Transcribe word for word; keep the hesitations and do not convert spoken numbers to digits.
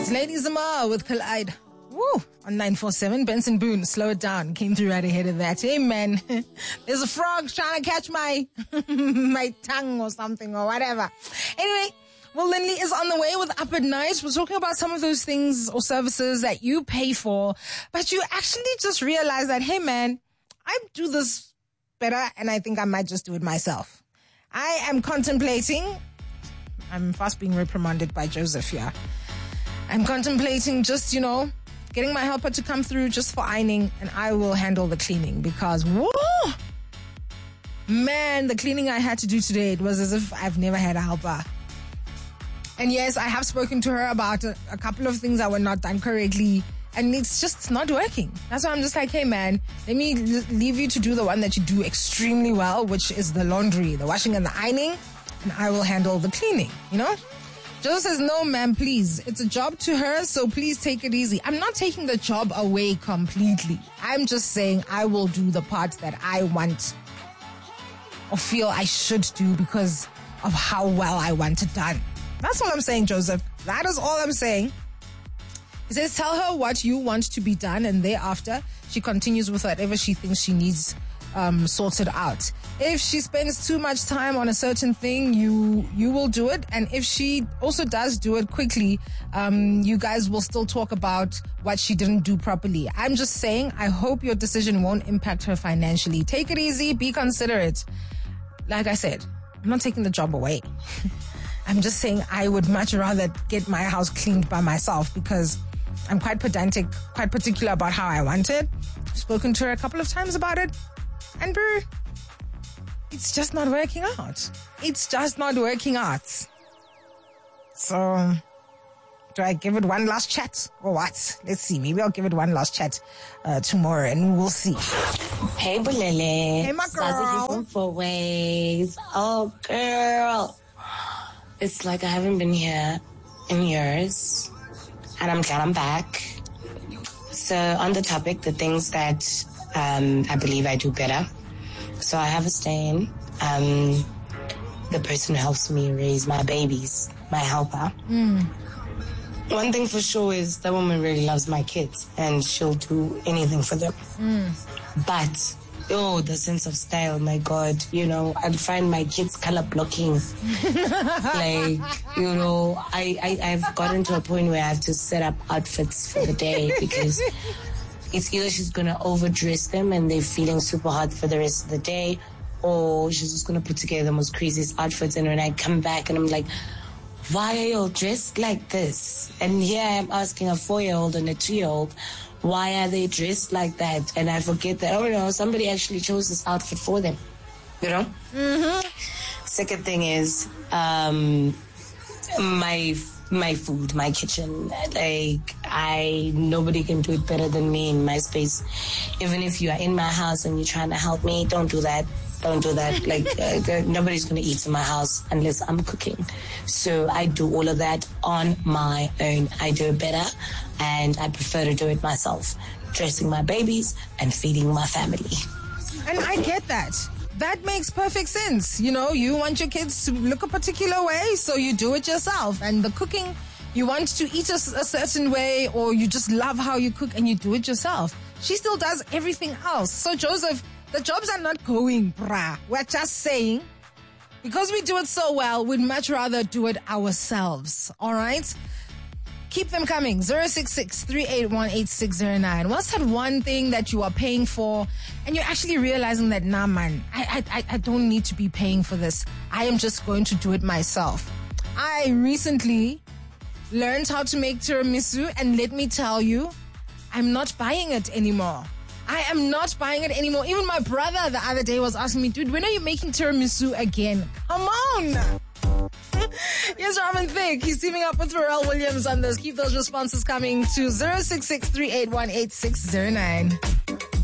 It's Lady Zama with Collide. Woo! On nine four seven, Benson Boone, Slow It Down, came through right ahead of that. Hey, man, there's a frog trying to catch my my tongue or something or whatever. Anyway, Will Lindley is on the way with Up at Night. We're talking about some of those things or services that you pay for, but you actually just realize that, hey, man, I do this better and I think I might just do it myself. I am contemplating, I'm fast being reprimanded by Joseph here. I'm contemplating just, you know, getting my helper to come through just for ironing, and I will handle the cleaning because, whoa, man, the cleaning I had to do today, it was as if I've never had a helper. And yes, I have spoken to her about a, a couple of things that were not done correctly, and it's just not working. That's why I'm just like, hey, man, let me l- leave you to do the one that you do extremely well, which is the laundry, the washing and the ironing, and I will handle the cleaning, you know? Joe says, no, ma'am, please. It's a job to her, so please take it easy. I'm not taking the job away completely. I'm just saying I will do the part that I want or feel I should do because of how well I want it done. That's all I'm saying, Joseph. That is all I'm saying. He says, tell her what you want to be done, and thereafter, she continues with whatever she thinks she needs um, sorted out. If she spends too much time on a certain thing, you you will do it. And if she also does do it quickly, um, you guys will still talk about what she didn't do properly. I'm just saying, I hope your decision won't impact her financially. Take it easy. Be considerate. Like I said, I'm not taking the job away. I'm just saying I would much rather get my house cleaned by myself because I'm quite pedantic, quite particular about how I want it. I've spoken to her a couple of times about it. And bro, it's just not working out. It's just not working out. So, do I give it one last chat or what? Let's see. Maybe I'll give it one last chat uh, tomorrow and we'll see. Hey, Bulele. Hey, my girl. Sazi from Four Ways. Oh, girl. It's like I haven't been here in years. And I'm glad I'm back. So, on the topic, the things that um, I believe I do better. So I have a stain. Um, the person who helps me raise my babies, my helper. Mm. One thing for sure is that woman really loves my kids and she'll do anything for them. Mm. But, oh, the sense of style, my God, you know, I'd find my kids color blocking. Like, you know, I, I, I've gotten to a point where I have to set up outfits for the day because it's either she's going to overdress them and they're feeling super hot for the rest of the day, or she's just going to put together the most craziest outfits. And when I come back and I'm like, why are you all dressed like this? And here I am asking a four-year-old and a two-year-old, why are they dressed like that? And I forget that, oh no, somebody actually chose this outfit for them, you know? Mm-hmm. Second thing is um, my my food, my kitchen. Like, I, nobody can do it better than me in my space. Even if you are in my house and you're trying to help me, don't do that. Don't do that. Like, uh, nobody's going to eat in my house unless I'm cooking. So I do all of that on my own. I do it better, and I prefer to do it myself. Dressing my babies and feeding my family. And I get that. That makes perfect sense. You know, you want your kids to look a particular way, so you do it yourself. And the cooking, you want to eat a, a certain way, or you just love how you cook and you do it yourself. She still does everything else. So, Joseph, the jobs are not going, brah. We're just saying, because we do it so well, we'd much rather do it ourselves. All right? Keep them coming. zero six six, three eight one, eight six zero nine. What's that one thing that you are paying for and you're actually realizing that, nah, man, I, I, I don't need to be paying for this. I am just going to do it myself. I recently learned how to make tiramisu, and let me tell you, I'm not buying it anymore. I am not buying it anymore. Even my brother the other day was asking me, dude, when are you making tiramisu again? Come on. Yes, Robin Thicke. He's teaming up with Pharrell Williams on this. Keep those responses coming to zero six six, three eight one, eight six zero nine.